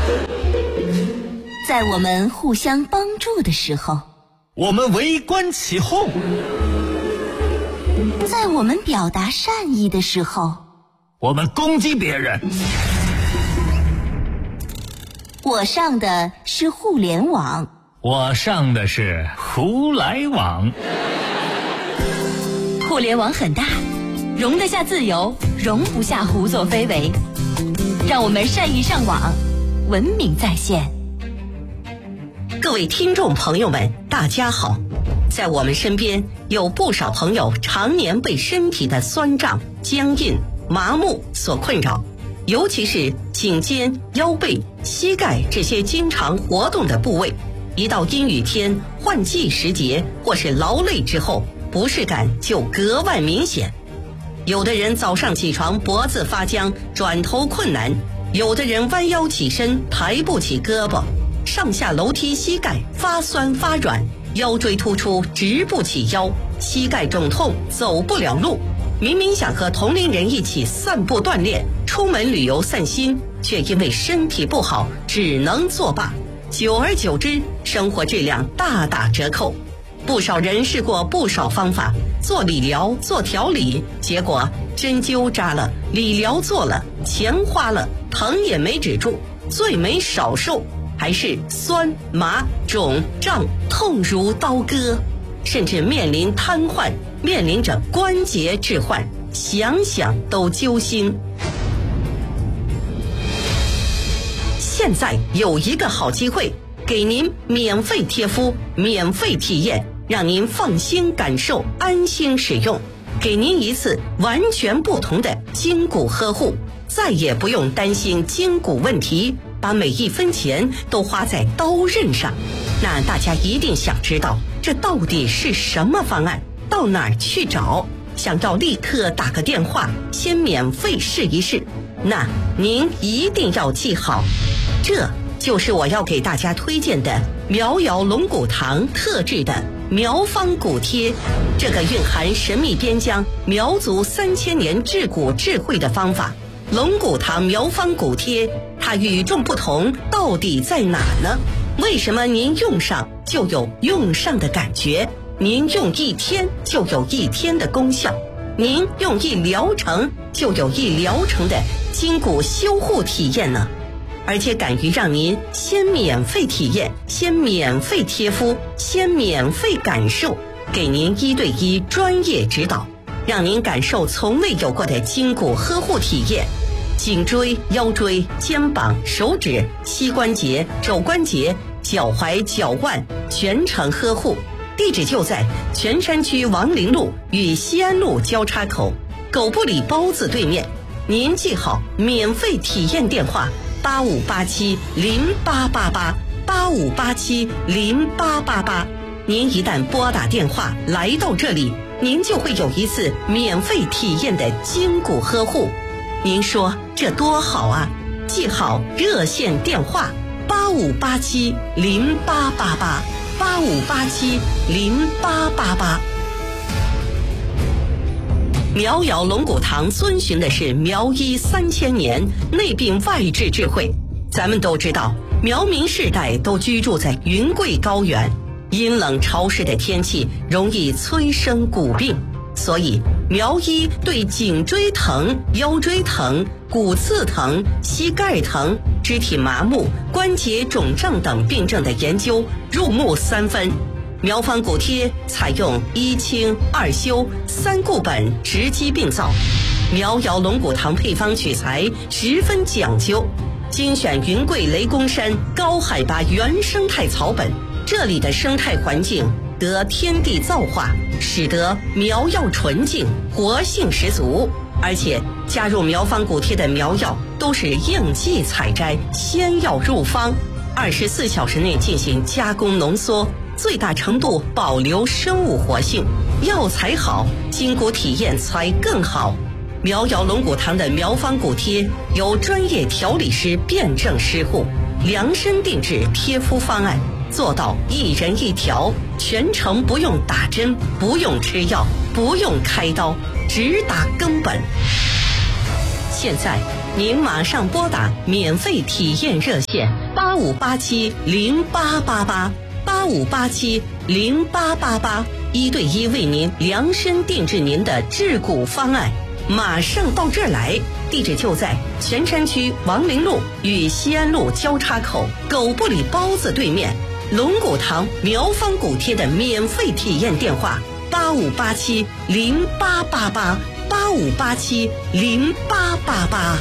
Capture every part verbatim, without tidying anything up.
在我们互相帮助的时候， 我们围观起哄； 在我们表达善意的时候， 我们攻击别人。 我上的是互联网， 我上的是胡来网。 互联网很大，容得下自由，容不下胡作非为。让我们善意上网，文明在线。 各位听众朋友们，大家好。在我们身边有不少朋友常年被身体的酸胀、僵硬、麻木所困扰，尤其是颈肩、腰背、膝盖这些经常活动的部位，一到阴雨天、换季时节或是劳累之后，不适感就格外明显。有的人早上起床脖子发僵，转头困难；有的人弯腰起身抬不起胳膊，上下楼梯膝盖发酸发软，腰椎突出直不起腰，膝盖肿痛走不了路。明明想和同龄人一起散步锻炼，出门旅游散心，却因为身体不好只能作罢。久而久之，生活质量大打折扣。不少人试过不少方法，做理疗、做调理，结果针灸扎了，理疗做了，钱花了，疼也没止住，最没少受，还是酸麻肿胀痛如刀割，甚至面临瘫痪，面临着关节置换，想想都揪心。现在有一个好机会，给您免费贴敷，免费体验，让您放心感受，安心使用，给您一次完全不同的筋骨呵护，再也不用担心筋骨问题，把每一分钱都花在刀刃上。那大家一定想知道，这到底是什么方案？到哪儿去找？想要立刻打个电话，先免费试一试。那您一定要记好，这就是我要给大家推荐的苗瑶龙骨堂特制的苗方骨贴。这个蕴含神秘边疆苗族三千年治骨智慧的方法，龙骨堂苗方骨贴，它与众不同到底在哪呢？为什么您用上就有用上的感觉？您用一天就有一天的功效，您用一疗程就有一疗程的筋骨修护体验呢？而且敢于让您先免费体验，先免费贴敷，先免费感受，给您一对一专业指导，让您感受从未有过的筋骨呵护体验。颈椎、腰椎、肩膀、手指、膝关节、肘关节、脚踝、脚腕全程呵护。地址就在泉山区王陵路与西安路交叉口，狗不理包子对面。您记好免费体验电话：八五八七零八八八，八五八七零八八八。您一旦拨打电话来到这里，您就会有一次免费体验的筋骨呵护。您说这多好啊！记好热线电话：八五八七零八八八，八五八七零八八八。苗瑶龙骨堂遵循的是苗医三千年内病外治智慧。咱们都知道，苗民世代都居住在云贵高原，阴冷潮湿的天气容易催生骨病，所以苗医对颈椎疼、腰椎疼、骨刺疼、膝盖疼、肢体麻木、关节肿胀等病症的研究入木三分。苗方骨贴采用一清二修三固本直击病灶，苗瑶龙骨堂配方取材十分讲究，精选云贵雷公山高海拔原生态草本，这里的生态环境得天地造化，使得苗药纯净，活性十足。而且加入苗方骨贴的苗药都是应季采摘，鲜药入方，二十四小时内进行加工浓缩，最大程度保留生物活性。药材好，筋骨体验才更好。苗瑶龙骨堂的苗方骨贴由专业调理师辩证施护，量身定制贴敷方案，做到一人一条，全程不用打针，不用吃药，不用开刀，直达根本。现在您马上拨打免费体验热线八五八七零八八八八五八七零八八八，一对一为您量身定制您的治骨方案。马上到这儿来，地址就在泉山区王陵路与西安路交叉口狗不理包子对面，龙骨堂苗方骨贴的免费体验电话八五八七零八八八八五八七零八八八。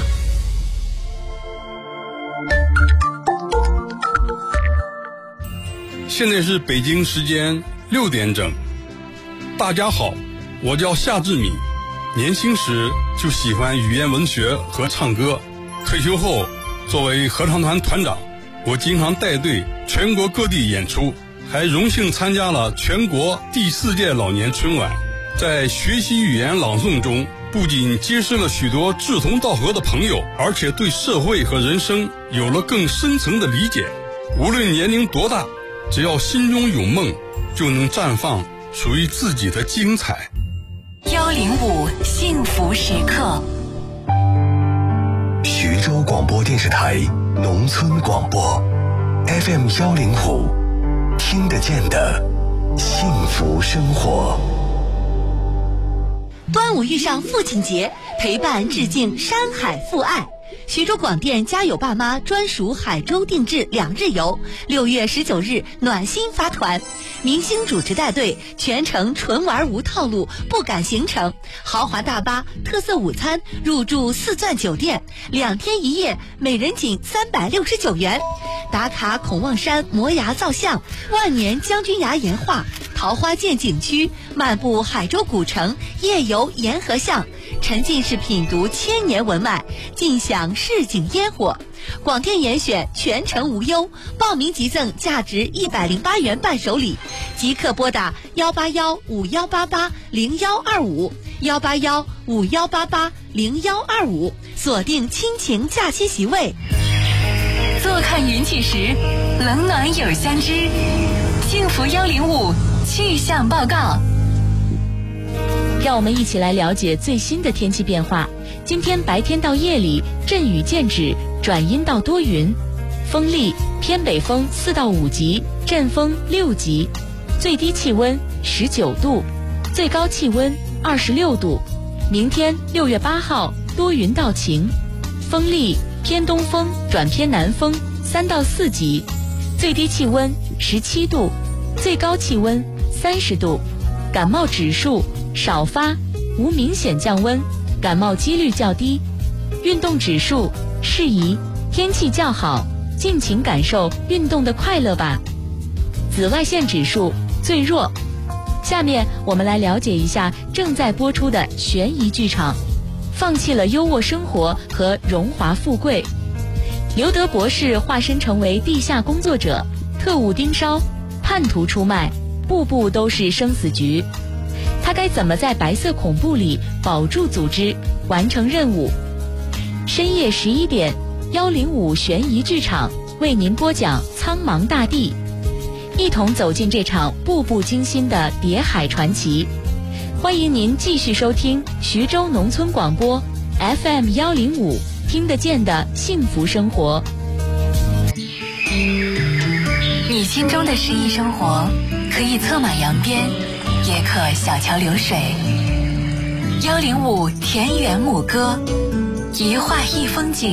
现在是北京时间六点整。大家好，我叫夏志敏，年轻时就喜欢语言文学和唱歌，退休后作为合唱团团长，我经常带队全国各地演出，还荣幸参加了全国第四届老年春晚。在学习语言朗诵中，不仅结识了许多志同道合的朋友，而且对社会和人生有了更深层的理解。无论年龄多大，只要心中有梦，就能绽放属于自己的精彩。 幺零五幸福时刻， 徐州广播电视台农村广播 F M 幺零五，听得见的幸福生活。 端午遇上父亲节，陪伴致敬山海父爱。徐州广电家有爸妈专属海州定制两日游，六月十九日暖心发团，明星主持带队，全程纯玩无套路，不赶行程，豪华大巴，特色午餐，入住四钻酒店，两天一夜，每人仅三百六十九元。打卡孔望山摩崖造像，万年将军崖岩画，桃花涧景区，漫步海州古城，夜游沿河巷，沉浸式品读千年文脉，尽享市井烟火。广电严选全程无忧，报名即赠价值一百零八元伴手礼，即刻拨打幺八幺五幺八八零幺二五幺八幺五幺八八零幺二五，锁定亲情假期席位。坐看云起时，冷暖有相知。幸福幺零五气象报告，让我们一起来了解最新的天气变化。今天白天到夜里阵雨渐止，转阴到多云，风力偏北风四到五级，阵风六级，最低气温十九度，最高气温二十六度。明天六月八号多云到晴，风力偏东风转偏南风三到四级，最低气温十七度，最高气温三十度。感冒指数少发，无明显降温，感冒几率较低。运动指数适宜，天气较好，尽情感受运动的快乐吧。紫外线指数最弱。下面我们来了解一下正在播出的悬疑剧场，放弃了优渥生活和荣华富贵。刘德博士化身成为地下工作者，特务盯梢，叛徒出卖，步步都是生死局。他该怎么在白色恐怖里保住组织，完成任务？深夜十一点，幺零五悬疑剧场为您播讲《苍茫大地》，一同走进这场步步惊心的谍海传奇。欢迎您继续收听徐州农村广播 F M 幺零五，听得见的幸福生活。你心中的诗意生活，可以策马扬鞭，也可小桥流水。幺零五田园牧歌，一画一风景，